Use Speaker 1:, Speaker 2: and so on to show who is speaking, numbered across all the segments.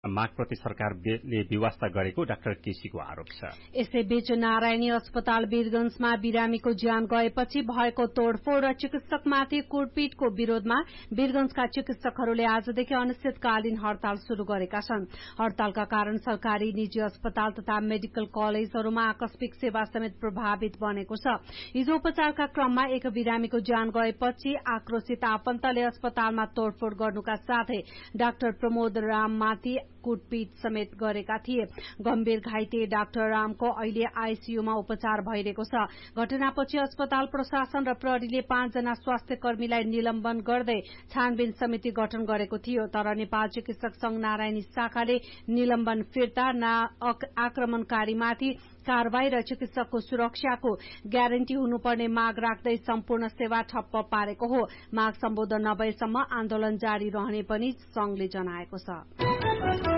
Speaker 1: मागप्रति सरकारले व्यवस्था गरेको डाक्टर केसीको आरोप छ।
Speaker 2: यसैबीच नारायणी अस्पताल वीरगंजमा बिरामीको ज्यान गएपछि भएको तोड़फोड़ र चिकित्सकमाथि कुटपिटको विरोधमा वीरगंजका चिकित्सकहरूले आजदेखि अनिश्चितकालीन हड़ताल शुरू गरेका छन्। हड़तालका कारण सरकारी निजी अस्पताल तथा मेडिकल कलेजहरूमा आकस्मिक सेवा समेत प्रभावित बनेको छ। हिजो उपचारका क्रममा एक बिरामीको ज्यान गएपछि आक्रोशित आफन्तले अस्पतालमा तोड़फोड़ गर्नुका साथै डाक्टर प्रमोद राममाथि कुटपिट समेत गरेका थिए। गम्भीर घाइते डाक्टर रामको अहिले आईसीयूमा उपचार भइरहेको छ। घटनापछि अस्पताल प्रशासन र प्रहरीले 5 जना स्वास्थ्य कर्मीलाई निलम्बन गर्दै छानबिन समिति गठन गरेको थियो। तर नेपाल चिकित्सक संघ नारायणी शाखाले निलम्बन फिर्ता आक्रमणकारीमाथि कारवाही र चिकित्सकको सुरक्षाको ग्यारेन्टी हुनुपर्ने माग राख्दै सम्पूर्ण सेवा ठप्प पारेको हो। माग सम्बोधन नभएसम्म आन्दोलन जारी रहने पनि संघले जनाएको छ।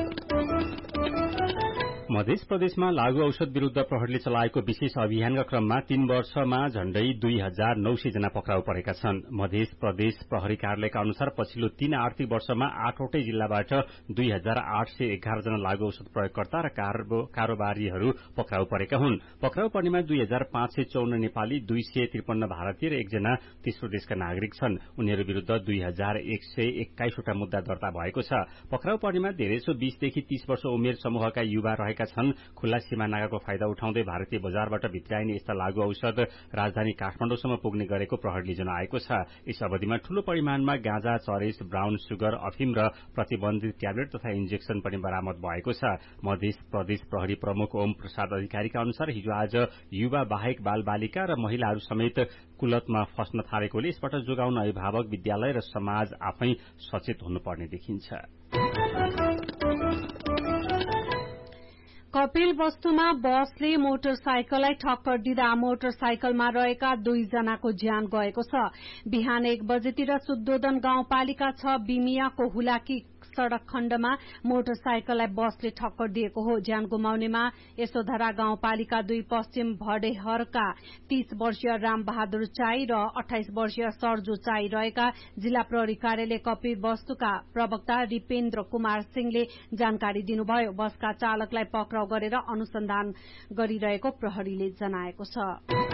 Speaker 1: मध्य प्रदेशमा लागू औषध विरूद्ध प्रहरीले चलाएको विशेष अभियानका क्रममा 3 वर्षमा झण्डै 2900 जना पक्राउ परेका छन्। मध्य प्रदेश प्रहरी कार्यालयका अनुसार पछिल्लो 3 आर्थिक वर्षमा 8वटै जिल्लाबाट 2811 जना लागू औषध प्रयोगकर्ता र कारोबारीहरू पक्राउ परेका हुन्। पक्राउ पर्नेमा 2554 नेपाली, 253 भारतीय र 1 जना तेस्रो देशका नागरिक छन्। उनीहरू विरूद्ध 2121 वटा मुद्दा दर्ता भएको छ। पक्राउ पर्नेमा धेरैसो 20 देखि 30 वर्ष उमेर समूहका युवा रहेका छन्। खुल्ला सीमा नाकाको फाइदा उठाउँदै भारतीय बजारबाट भित्राइने यस्ता लागू औषध राजधानी काठमाडौँसम्म पुग्ने गरेको प्रहरीले जनाएको छ। यस अवधिमा ठूलो परिमाणमा गाँजा, चरेस, ब्राउन सुगर, अफिम र प्रतिबन्धित ट्याब्लेट तथा इन्जेक्सन पनि बरामद भएको छ। मध्य प्रदेश प्रहरी प्रमुख ओम प्रसाद अधिकारीका अनुसार हिजो आज युवा बाहेक बाल बालिका र महिलाहरू समेत कुलतमा फस्न थालेकोले यसबाट जोगाउन अभिभावक, विद्यालय र समाज आफै सचेत हुनुपर्ने देखिन्छ।
Speaker 2: कपिलवस्तुमा बसले मोटरसाइकललाई ठक्कर दिँदा मोटरसाइकलमा रहेका 2 जनाको ज्यान गएको छ। बिहान 1 बजेतिर सुद्धोदन गाउँपालिका 6 बिमियाको हुलाकी सड़क खण्डमा मोटरसाइकललाई बसले ठक्कर दिएको हो। ज्यान गुमाउनेमा यशोधरा गाउँपालिका 2 पश्चिम भडेहरका 30 वर्षीय रामबहादुर चाई र 28 वर्षीय सर्जु चाई रहेका जिल्ला प्रहरी कार्यालय कपिलवस्तुका प्रवक्ता रिपेन्द्र कुमार सिंहले जानकारी दिनुभयो। बसका चालकलाई पक्राउ गरेर अनुसन्धान गरिरहेको प्रहरीले जनाएको छ।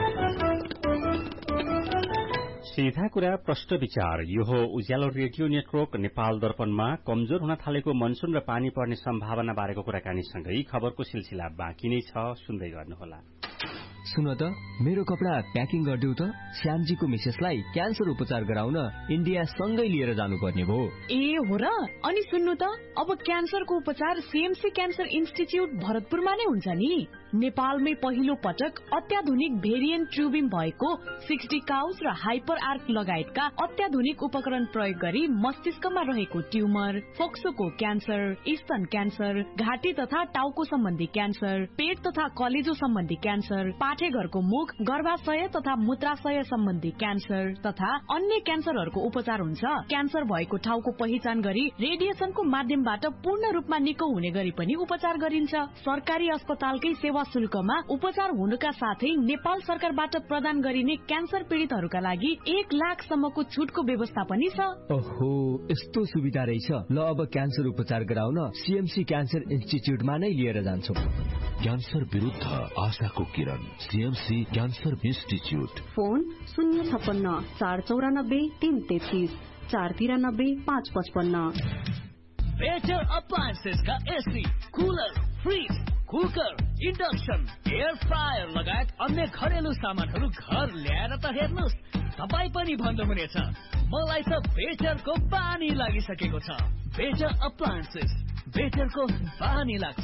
Speaker 1: सीधा कुरा प्रश्न विचार। यो हो उज्यालो रेडियो नेटवर्क नेपाल दर्पणमा कमजोर हुन थालेको मनसून र पानी पर्ने सम्भावना बारेको कुराकानीसँगै खबरको सिलसिला बाँकी नै छ, सुन्दै गर्नुहोला।
Speaker 3: सुन त, मेरो कपडा प्याकिङ गरिदेऊ त। श्यामजीको मिसेसलाई क्यान्सर उपचार गराउन इन्डिया सँगै लिएर जानुपर्ने भयो।
Speaker 4: ए हो र? अनि सुन्नु त, अब क्यान्सरको उपचार सीएमसी क्यान्सर इन्स्टिच्युट भरतपुरमा नै हुन्छ नि। नेपालमै पहिलो पटक अत्याधुनिक भेरिएन्ट ट्युबिङ भएको 60 काउस र हाइपर आर्क लगायतका अत्याधुनिक उपकरण प्रयोग गरी मस्तिष्कमा रहेको ट्युमर, फोक्सोको क्यान्सर, स्तन क्यान्सर, घाँटी तथा टाउको सम्बन्धी क्यान्सर, पेट तथा कलेजो सम्बन्धी क्यान्सर, पाठेघरको मुख, गर्भाशय तथा मूत्राशय सम्बन्धी क्यान्सर तथा अन्य क्यान्सरहरूको उपचार हुन्छ। क्यान्सर भएको ठाउँको पहिचान गरी रेडिएसनको माध्यमबाट पूर्ण रूपमा निको हुने गरी पनि उपचार गरिन्छ। सरकारी अस्पतालकै सेवा शुल्कमा उपचार हुनुका साथै नेपाल सरकारबाट प्रदान गरिने क्यान्सर पीड़ितहरूका लागि 1 लाखसम्मको छुटको व्यवस्था पनि छ।
Speaker 3: ओहो, यस्तो सुविधा रहेछ। ल, अब क्यान्सर उपचार गराउन सीएमसी क्यान्सर इन्स्टिच्युटमा नै लिएर जान्छौ।
Speaker 5: क्यान्सर विरुद्ध आशाको किरण, CMC cancer institute.
Speaker 6: Phone 056 494 333 493 555।
Speaker 7: Better appliances का AC, cooler, fridge, cooker, induction, air fryer लगायत अन्य घरेलु सामानहरू घर ल्याएर त हेर्नुस्, तपाईँ पनि भन्नुहुनेछ मलाई त बेटरको बानी लागिसकेको छ। बेटर अप्लायन्सेस, बेटरको बानी लाग्छ।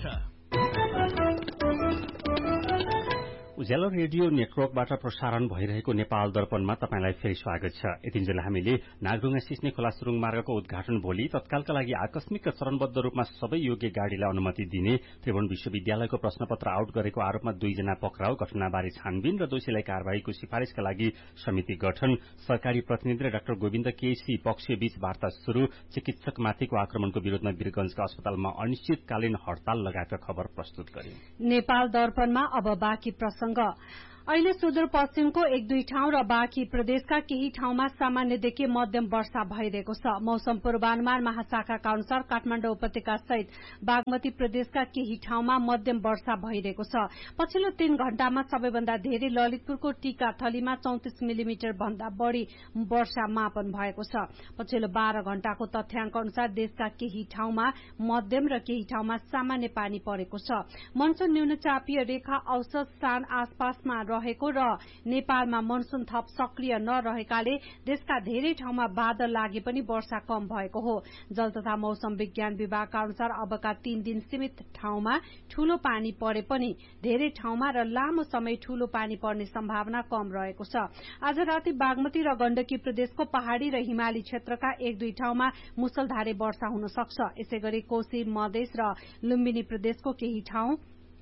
Speaker 1: उज्यालो रेडियो नेटवर्कबाट प्रसारण भइरहेको नेपाल दर्पणमा तपाईंलाई फेरि स्वागत छ। यतिन्जेल हामीले नागढुङ्गा सिस्ने खोला सुरुङ मार्गको उद्घाटन भोलि तत्कालका लागि आकस्मिक र चरणबद्ध रूपमा सबै योग्य गाड़ीलाई अनुमति दिने त्रिभुवन विश्वविद्यालयको प्रश्नपत्र आउट गरेको आरोपमा 2 जना पक्राउ, घटनाबारे छानबिन र दोषीलाई कार्यवाहीको सिफारिशका लागि समिति गठन, सरकारी प्रतिनिधि र डाक्टर गोविन्द केसी पक्षबीच वार्ता शुरू, चिकित्सकमाथिको आक्रमणको विरोधमा वीरगंजका अस्पतालमा अनिश्चितकालीन हड़ताल लगायतका खबर प्रस्तुत गरे।
Speaker 2: नेपाल दर्पणमा अब बाँकी अहिले सुदूरपश्चिमको 1-2 ठाउँ र बाँकी प्रदेशका केही ठाउँमा सामान्यदेखि मध्यम वर्षा भइरहेको छ। मौसम पूर्वानुमान महाशाखाका अनुसार काठमाडौँ उपत्यका सहित बागमती प्रदेशका केही ठाउँमा मध्यम वर्षा भइरहेको छ। पछिल्लो 3 घण्टामा सबैभन्दा धेरै ललितपुरको टीकाथलीमा 34 मिलिमिटर भन्दा बढ़ी वर्षा मापन भएको छ। पछिल्लो 12 घण्टाको तथ्याङ्क अनुसार देशका केही ठाउँमा मध्यम र केही ठाउँमा सामान्य पानी परेको छ। मनसून न्यूनचापीय रेखा औसत स्थान आसपासमा रहेको र नेपालमा मनसून थप सक्रिय नरहेकाले देशका धेरै ठाउँमा बादल लागे पनि वर्षा कम भएको हो। जल तथा मौसम विज्ञान विभागका अनुसार अबका 3 दिन सीमित ठाउँमा ठूलो पानी परे पनि धेरै ठाउँमा र लामो समय ठूलो पानी पर्ने सम्भावना कम रहेको छ। आज राति बागमती र गण्डकी प्रदेशको पहाड़ी र हिमाली क्षेत्रका 1-2 ठाउँमा मुसलधारे वर्षा हुन सक्छ। यसैगरी कोशी मधेस र लुम्बिनी प्रदेशको केही ठाउँ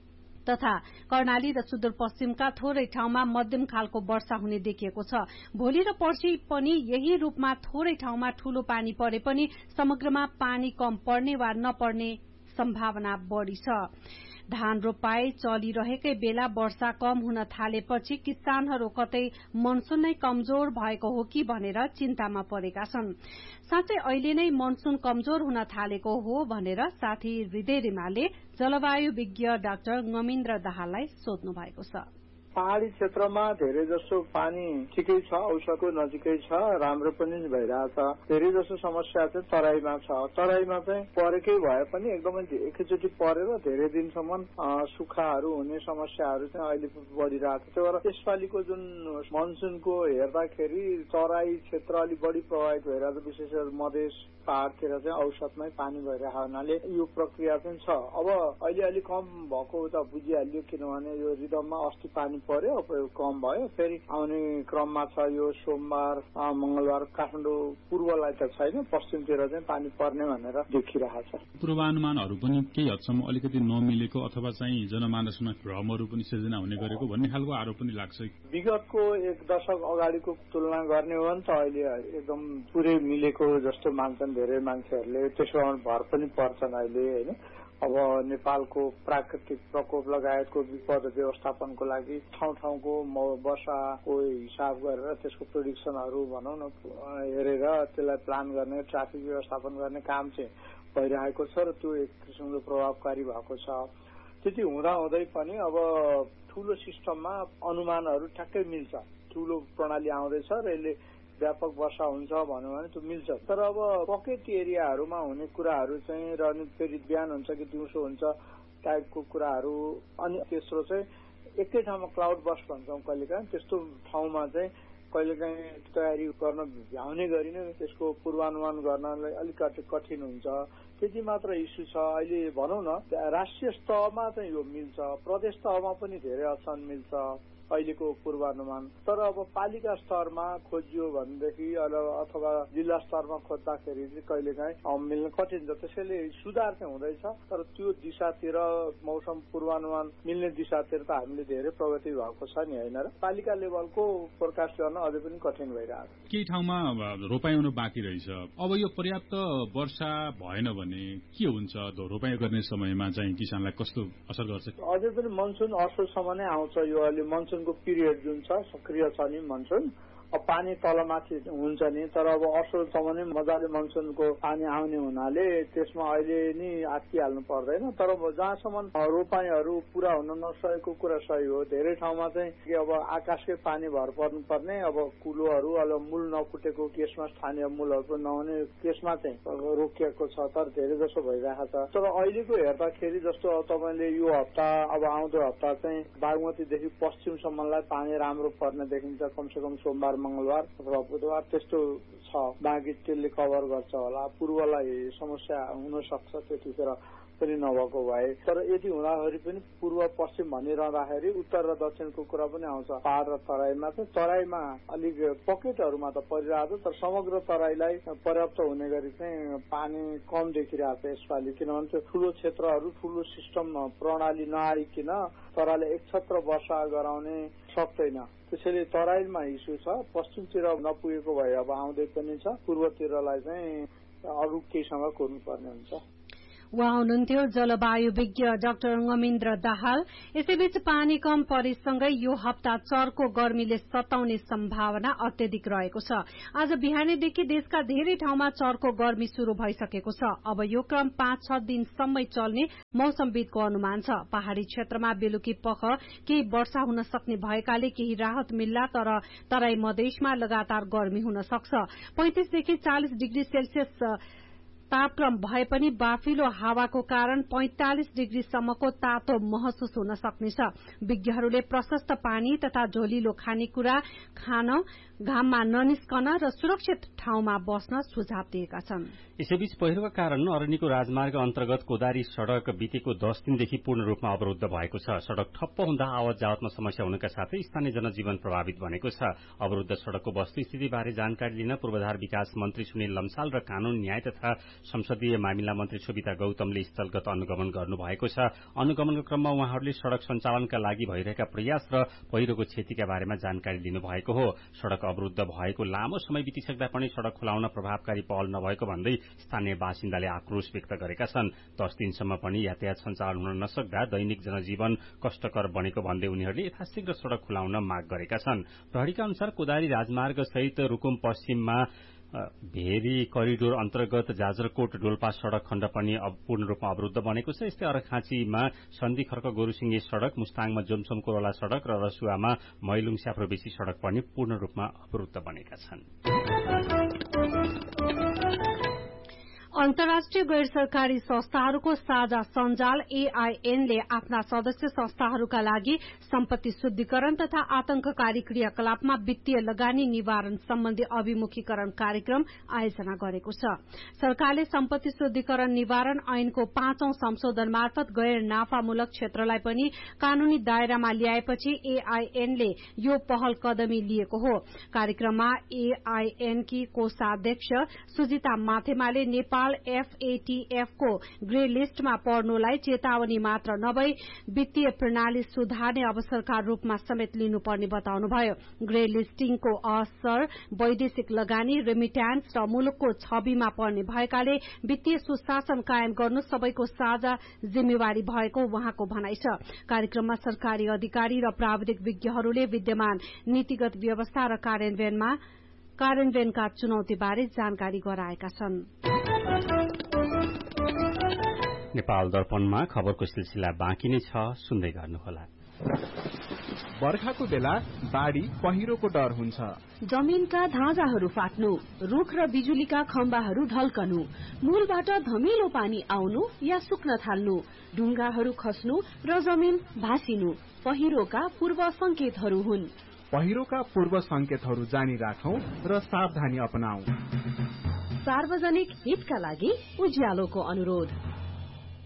Speaker 2: तथा कर्णाली र सुदूरपश्चिमका थोरै ठाउँमा मध्यम खालको वर्षा हुने देखिएको छ। भोलि र पर्सि पनि यही रूपमा थोरै ठाउँमा ठूलो पानी परे पनि समग्रमा पानी कम पर्ने वा नपर्ने सम्भावना बढ़ी छ। धान रोपाई चलिरहेकै बेला वर्षा कम हुन थालेपछि किसानहरू कतै मनसून नै कमजोर भएको हो कि भनेर चिन्तामा परेका छन्। साथै अहिले नै मनसून कमजोर हुन थालेको हो भनेर साथी हृदय रिमालले जलवायु विज्ञ डाक्टर गमिन्द्र दाहाललाई सोध्नु भएको छ।
Speaker 8: पहाड़ी क्षेत्रमा धेरै जसो पानी ठिकै छ, औसतको नजिकै छ, राम्रो पनि भइरहेछ। धेरै जसो समस्या चाहिँ तराईमा छ। तराईमा चाहिँ परेकै भए पनि एकदमै एकैचोटि परेर धेरै दिनसम्म सुक्खाहरू हुने समस्याहरू चाहिँ अहिले बढ़िरहेको छ। त्यही भएर यसपालिको जुन मनसूनको हेर्दाखेरि तराई क्षेत्र अलि बढ़ी प्रभावित भइरहेको छ। विशेष गरी मधेस पहाड़तिर चाहिँ औसतमै पानी भइरहेको हुनाले यो प्रक्रिया चाहिँ छ। अब अहिले अलिक कम भएको त बुझिहालियो, किनभने यो रिदममा अस्ति पानी पर्यो, कम भयो, फेरि आउने क्रममा छ। यो सोमबार मंगलबार काठमाडौँ पूर्वलाई त छैन, पश्चिमतिर चाहिँ पानी पर्ने भनेर देखिरहेको छ।
Speaker 9: पूर्वानुमानहरू पनि केही हदसम्म अलिकति नमिलेको अथवा चाहिँ जनमानसमा भ्रमहरू पनि सिर्जना हुने गरेको भन्ने खालको आरोप पनि लाग्छ।
Speaker 8: विगतको 1 दशक अगाडिको तुलना गर्ने हो भने त अहिले एकदम पुरै मिलेको जस्तो मान्छन् धेरै मान्छेहरूले। त्यसमा भर पनि पर्छन् अहिले हैन। अब नेपालको प्राकृतिक प्रकोप लगायतको विपद व्यवस्थापनको लागि ठाउँ ठाउँको वर्षाको हिसाब गरेर त्यसको प्रेडिक्सनहरू भनौँ न हेरेर त्यसलाई प्लान गर्ने, ट्राफिक व्यवस्थापन गर्ने काम चाहिँ भइरहेको छ र त्यो एक किसिमले प्रभावकारी भएको छ। त्यति हुँदाहुँदै पनि अब ठूलो सिस्टममा अनुमानहरू ठ्याक्कै मिल्छ। ठूलो प्रणाली आउँदैछ र यसले व्यापक वर्षा हुन्छ भन्यो भने त्यो मिल्छ। तर अब पकेट एरियाहरूमा हुने कुराहरू चाहिँ र अनि फेरि बिहान हुन्छ कि दिउँसो हुन्छ टाइपको कुराहरू। अनि तेस्रो चाहिँ एकै ठाउँमा क्लाउड बस्ट भन्छौँ कहिलेकाहीँ, त्यस्तो ठाउँमा चाहिँ कहिलेकाहीँ तयारी गर्न भ्याउने गरी नै त्यसको पूर्वानुमान गर्नलाई अलिकति कठिन हुन्छ। त्यति मात्र इस्यु छ। अहिले भनौँ न राष्ट्रिय स्तरमा चाहिँ यो मिल्छ, प्रदेश तहमा पनि धेरै असन मिल्छ अहिलेको पूर्वानुमान। तर अब पालिका स्तरमा खोजियो भनेदेखि अथवा जिल्ला स्तरमा खोज्दाखेरि चाहिँ कहिलेकाहीँ मिल्न कठिन छ। त्यसैले सुधार चाहिँ हुँदैछ, तर त्यो दिशातिर मौसम पूर्वानुमान मिल्ने दिशातिर त हामीले धेरै प्रगति भएको छ नि हैन र। पालिका लेभलको फोरकास्ट गर्न अझै पनि कठिन भइरहेको छ।
Speaker 9: केही ठाउँमा रोपाई हुन बाँकी रहेछ। अब यो पर्याप्त वर्षा भएन भने के हुन्छ? रोपाई गर्ने समयमा चाहिँ किसानलाई कस्तो असर गर्छ?
Speaker 8: अझै पनि मनसून असोजसम्म नै आउँछ। यो अहिले मनसूनको पिरियड जुन छ सक्रिय छ नि मनसून, अब पानी तलमाथि हुन्छ नि, तर अब असोजसम्म नै मजाले मनसूनको पानी आउने हुनाले त्यसमा अहिले नि आत्तिहाल्नु पर्दैन। तर जहाँसम्म रोपाईहरू पूरा हुन नसकेको कुरा सही हो। धेरै ठाउँमा चाहिँ अब आकाशकै पानी भर पर्नुपर्ने, अब कुलोहरू अब मूल नफुटेको केसमा स्थानीय मूलहरू नहुने केसमा चाहिँ रोकिएको छ। तर धेरै जसो भइरहेको छ। तर अहिलेको हेर्दाखेरि जस्तो तपाईँले यो हप्ता अब आउँदो हप्ता चाहिँ बागमतीदेखि पश्चिमसम्मलाई पानी राम्रो पर्ने देखिन्छ। कमसेकम सोमबार मंगलबार अथवा बुधबार त्यस्तो छ। बाँकी त्यसले कभर गर्छ होला। पूर्वलाई समस्या हुन सक्छ त्यतिखेर पनि नभएको भए। तर यति हुँदाखेरि पनि पूर्व पश्चिम भनिरहँदाखेरि उत्तर र दक्षिणको कुरा पनि आउँछ। पहाड़ र तराईमा चाहिँ तराईमा अलिक पकेटहरूमा त परिरहेको छ, तर समग्र तराईलाई पर्याप्त हुने गरी चाहिँ पानी कम देखिरहेको छ यसपालि। किनभने त्यो ठूलो क्षेत्रहरू ठूलो सिस्टम प्रणाली नआइकन तराईले एकछत्र वर्षा गराउने सक्दैन। त्यसैले तराईमा इस्यु छ। पश्चिमतिर नपुगेको भए अब आउँदै पनि छ। पूर्वतिरलाई चाहिँ अरू केहीसँग कुर्नुपर्ने हुन्छ।
Speaker 2: उहाँ हुनुहुन्थ्यो जलवायु विज्ञ डाक्टर रंगमिन्द्र दाहाल। यसैबीच पानी कम परेसँगै यो हप्ता चर्को गर्मीले सताउने सम्भावना अत्यधिक रहेको छ। आज बिहानैदेखि देशका धेरै ठाउँमा चर्को गर्मी शुरू भइसकेको छ। अब यो क्रम 5-6 दिनसम्मै चल्ने मौसमविदको अनुमान छ। पहाड़ी क्षेत्रमा बेलुकी पख केही वर्षा हुन सक्ने भएकाले केही राहत मिल्ला, तर तराई मधेसमा लगातार गर्मी हुन सक्छ। 35 देखि 40 डिग्री सेल्सियस तापक्रम भए पनि बाफिलो हावाको कारण 45 डिग्रीसम्मको तातो महसुस हुन सक्नेछ। विज्ञहरूले प्रशस्त पानी तथा झोलिलो खानेकुरा खान, घाममा ननिस्कन र सुरक्षित ठाउँमा बस्न सुझाव दिएका छन्।
Speaker 1: यसैबीच पहिरोका कारण अरनिको राजमार्ग अन्तर्गत कोदारी सड़क बितेको 10 दिनदेखि पूर्ण रूपमा अवरुद्ध भएको छ। सड़क ठप्प हुँदा आवत जावतमा समस्या हुनका साथै स्थानीय जनजीवन प्रभावित बनेको छ। अवरुद्ध सड़कको वस्तुस्थितिबारे जानकारी लिन पूर्वाधार विकास मन्त्री सुनिल लम्साल र कानून न्याय तथा संसदीय मामिला मन्त्री सुबिता गौतमले स्थलगत अनुगमन गर्नुभएको छ। अनुगमनको क्रममा उहाँहरूले सड़क सञ्चालनका लागि भइरहेका प्रयास र पहिरोको क्षतिका बारेमा जानकारी लिनुभएको हो। सड़क अवरुद्ध भएको लामो समय बितिसक्दा पनि सड़क खुलाउन प्रभावकारी पहल नभएको भन्दै स्थानीय बासिन्दाले आक्रोश व्यक्त गरेका छन्। 10 दिनसम्म पनि यातायात सञ्चालन हुन नसक्दा दैनिक जनजीवन कष्टकर बनेको भन्दै उनीहरूले यथाशीघ्र सड़क खुलाउन माग गरेका छन्। प्रहरीका अनुसार कोदारी राजमार्ग सहित रुकुम पश्चिममा भेरी करिडोर अन्तर्गत जाजरकोट डोल्पा सड़क खण्ड पनि पूर्ण रूपमा अवरुद्ध बनेको छ। यस्तै अर्घाँचीमा सन्धि खर्क गोरुसिंगे सड़क, मुस्ताङमा जोमसोम कोरोला सड़क र रसुवामा मैलुङ स्याफ्रोबेसी सड़क पनि पूर्ण रूपमा अवरुद्ध बनेका छन्।
Speaker 2: अन्तर्राष्ट्रिय गैर सरकारी संस्थाहरूको साझा सञ्जाल AIN ले आफ्ना सदस्य संस्थाहरूका लागि सम्पत्ति शुद्धिकरण तथा आतंककारी क्रियाकलापमा वित्तीय लगानी निवारण सम्बन्धी अभिमुखीकरण कार्यक्रम आयोजना गरेको छ। सरकारले सम्पत्ति शुद्धिकरण निवारण ऐनको 5औं संशोधन मार्फत गैर नाफामूलक क्षेत्रलाई पनि कानूनी दायरामा ल्याएपछि AIN ले यो पहल कदमी लिएको हो। कार्यक्रममा AIN की कोषाध्यक्ष सुजिता माथेमाले नेपाल FATF को ग्रे लिस्टमा पर्नुलाई चेतावनी मात्र नभई वित्तीय प्रणाली सुधार्ने अवसरका रूपमा समेत लिनुपर्ने बताउनुभयो। ग्रे लिस्टिङको असर वैदेशिक लगानी, रेमिट्यान्स र मुलुकको छविमा पर्ने भएकाले वित्तीय सुशासन कायम गर्नु सबैको साझा जिम्मेवारी भएको उहाँको भनाइ छ। कार्यक्रममा सरकारी अधिकारी र प्राविधिक विज्ञहरूले विद्यमान नीतिगत व्यवस्था र कार्यान्वयनका चुनौतीबारे जानकारी गराएका छन्।
Speaker 1: नेपाल दर्पणमा खबरको सिलसिला बाँकी नै छ, सुन्दै गर्नुहोला।
Speaker 10: बर्खाको बेला बाढी पहिरोको डर हुन्छ।
Speaker 6: जमिनका धाजाहरू फाट्नु, रुख र बिजुलीका खम्बाहरू ढल्कनु, मूलबाट धमिलो पानी आउनु या सुक्न थाल्नु, ढुङ्गाहरू खस्नु र जमिन भासिनु पहिरोका पूर्व संकेतहरू हुन्।
Speaker 10: पहिरोका पूर्व संकेतहरू जानी राखौं र सावधानी अपनाऊ।
Speaker 6: सार्वजनिक हितका लागि उज्यालोको अनुरोध।